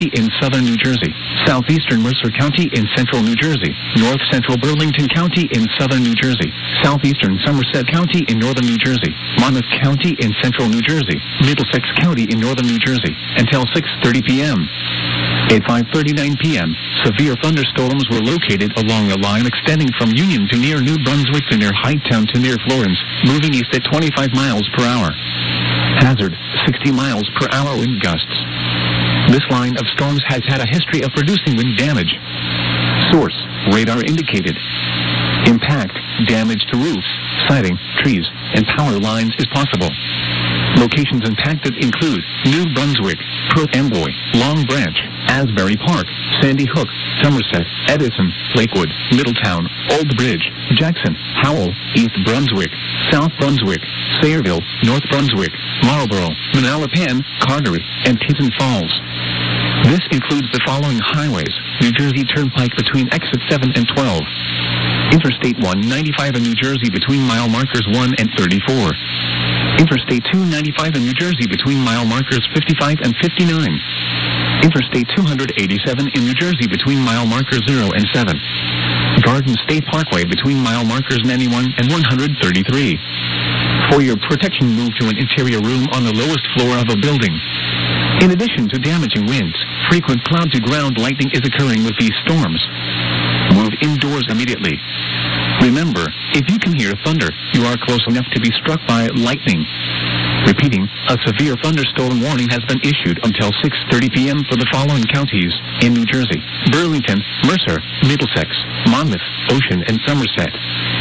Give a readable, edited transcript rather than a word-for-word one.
in southern New Jersey, southeastern Mercer County in central New Jersey, north central Burlington County in southern New Jersey, southeastern Somerset County in northern New Jersey, Monmouth County in central New Jersey, Middlesex County in northern New Jersey, until 6:30 p.m. At 5:39 p.m., severe thunderstorms were located along a line extending from Union to near New Brunswick to near Highttown to near Florence, moving east at 25 miles per hour. Hazard, 60 miles per hour wind gusts. This line of storms has had a history of producing wind damage. Source, radar indicated. Impact, damage to roofs, siding, trees, and power lines is possible. Locations impacted include New Brunswick, Perth Amboy, Long Branch, Asbury Park, Sandy Hook, Somerset, Edison, Lakewood, Middletown, Old Bridge, Jackson, Howell, East Brunswick, South Brunswick, Sayreville, North Brunswick, Marlborough, Manalapan, Carteret, and Teton Falls. This includes the following highways: New Jersey Turnpike between exit 7 and 12. Interstate 195 in New Jersey between mile markers 1 and 34. Interstate 295 in New Jersey between mile markers 55 and 59. Interstate 287 in New Jersey between mile markers 0 and 7. Garden State Parkway between mile markers 91 and 133. For your protection, move to an interior room on the lowest floor of a building. In addition to damaging winds, frequent cloud-to-ground lightning is occurring with these storms. Move indoors immediately. Remember, if you can hear thunder, you are close enough to be struck by lightning. Repeating, a severe thunderstorm warning has been issued until 6:30 p.m. for the following counties in New Jersey: Burlington, Mercer, Middlesex, Monmouth, Ocean, and Somerset.